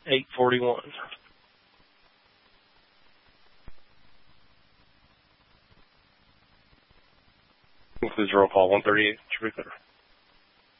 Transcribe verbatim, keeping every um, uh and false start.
eight forty-one. Includes roll call one thirty-eight. Should be clear.